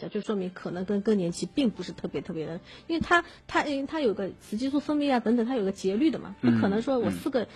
下，就说明可能跟更年期并不是特别的，因为它有个雌激素分泌啊等等，它有个节律的嘛，不可能说我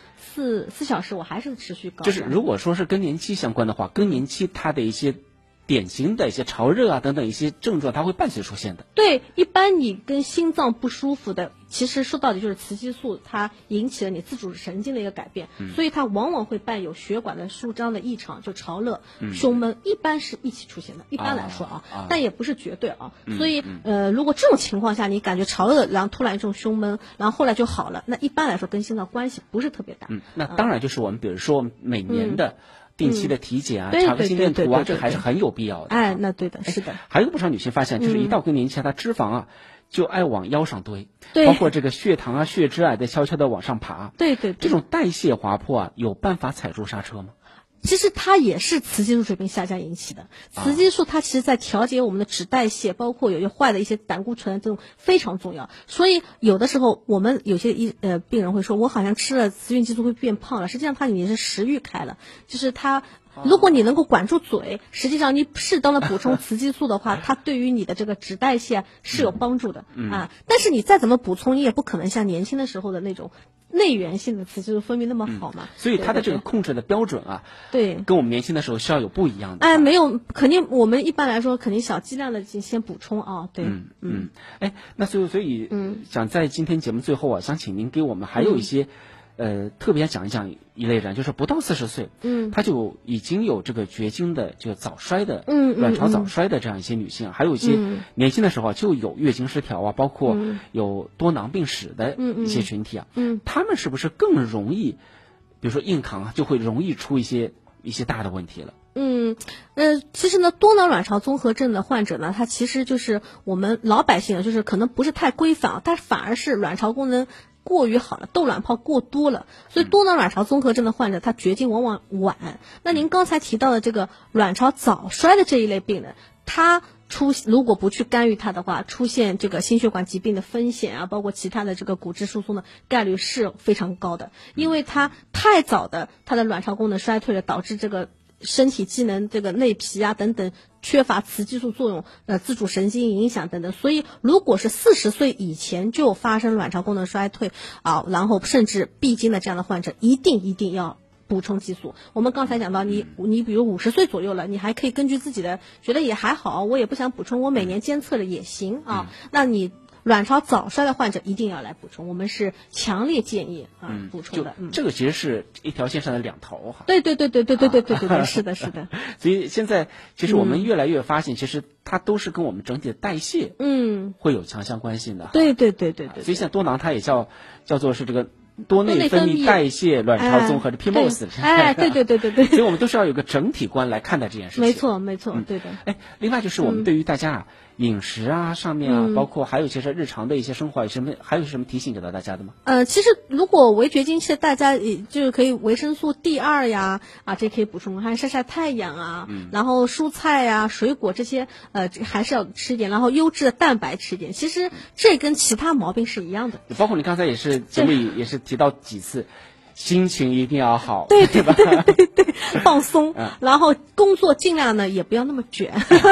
4小时我还是持续高。 就是如果说是更年期相关的话，更年期它的一些典型的一些潮热啊等等一些症状，它会伴随出现的。 对，一般你跟心脏不舒服的，其实说到底就是雌激素它引起了你自主神经的一个改变，所以它往往会伴有血管的舒张的异常，就潮热、胸闷，一般是一起出现的。一般来说但也不是绝对啊。所以如果这种情况下你感觉潮热，然后突然一种胸闷，然后后来就好了，那一般来说跟心脏关系不是特别大。 那当然就是我们比如说每年的定期的体检啊，查个心电图啊，这还是很有必要的。 哎，那对的，是的。 还有不少女性发现，就是一到更年期，她脂肪啊就爱往腰上堆， 对， 包括这个血糖啊、血脂啊在悄悄的往上爬。 对， 这种代谢滑坡啊，有办法踩住刹车吗？ 其实它也是雌激素水平下降引起的。雌激素它其实在调节我们的脂代谢，包括有些坏的一些胆固醇这种非常重要。所以有的时候我们有些病人会说，我好像吃了雌孕激素会变胖了，实际上它你是食欲开了，就是它。如果你能够管住嘴，实际上你适当的补充雌激素的话，它对于你的这个脂代谢是有帮助的但是你再怎么补充，你也不可能像年轻的时候的那种内源性的雌激素分泌那么好嘛。 所以它的这个控制的标准啊， 对， 跟我们年轻的时候是要有不一样的。 哎，没有，肯定我们一般来说肯定小剂量的先补充啊。对， 那所以想在今天节目最后啊，想请您给我们还有一些。特别讲一讲一类人，就是不到40岁，他就已经有这个绝经的这个早衰的，卵巢早衰的这样一些女性，还有一些年轻的时候就有月经失调啊，包括有多囊病史的一些群体啊，他们是不是更容易，比如说硬扛啊，就会容易出一些大的问题了？ 其实呢，多囊卵巢综合症的患者呢，他其实就是我们老百姓，就是可能不是太规范，但反而是卵巢功能过于好了，窦卵泡过多了，所以多囊卵巢综合症的患者，他绝经往往晚。那您刚才提到的这个卵巢早衰的这一类病人，他如果不去干预它的话，出现这个心血管疾病的风险啊，包括其他的这个骨质疏松的概率是非常高的，因为它太早的它的卵巢功能衰退了，导致这个身体机能这个内皮啊等等缺乏雌激素作用，自主神经影响等等，所以如果是40岁以前就发生卵巢功能衰退然后甚至闭经的这样的患者，一定要补充激素。我们刚才讲到你比如50岁左右了，你还可以根据自己的觉得也还好，我也不想补充，我每年监测了也行那你卵巢早衰的患者一定要来补充，我们是强烈建议补充的。 这个其实是一条线上的两头哈。 对，是的。 所以现在其实我们越来越发现，其实它都是跟我们整体的代谢会有强相关性的。 对。 所以像多囊它也叫做是这个多内分泌代谢卵巢综合的 PMOS。 对。 所以我们都是要有个整体观来看待这件事情。 没错，对的。 另外就是我们对于大家饮食啊上面包括还有一些日常的一些生活还有什么提醒给到大家的吗？ 其实如果围绝经期，大家就是可以维生素 D2呀这可以补充，还晒晒太阳然后蔬菜呀水果这些还是要吃一点，然后优质的蛋白吃一点。其实这跟其他毛病是一样的， 包括你刚才也是节目里也是提到几次，心情一定要好， 对吧？ 对，放松，然后工作尽量呢也不要那么卷。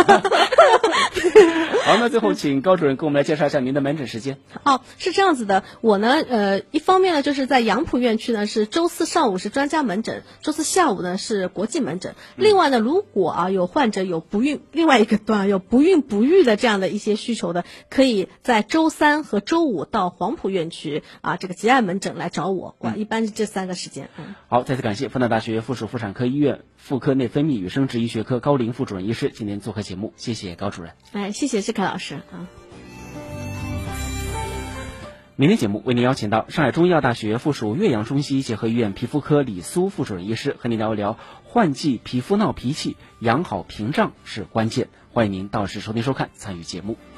好，那最后请高主任给我们来介绍一下您的门诊时间。 是这样子的，我呢一方面呢就是在杨浦院区呢是周4上午是专家门诊，周4下午呢是国际门诊。另外呢，如果有患者有不孕，另外一个端有不孕不育的这样的一些需求的，可以在周3和周5到黄埔院区这个结爱门诊来找我，一般是这3个时间。 好，再次感谢复旦大学附属妇产科医院妇科内分泌与生殖医学科高龄副主任医师今天做客节目，谢谢高主任。 谢谢志凯老师明天节目为您邀请到上海中医药大学附属岳阳中西医结合医院皮肤科李苏副主任医师和您聊一聊换季皮肤闹脾气，养好屏障是关键。欢迎您到时收听收看参与节目。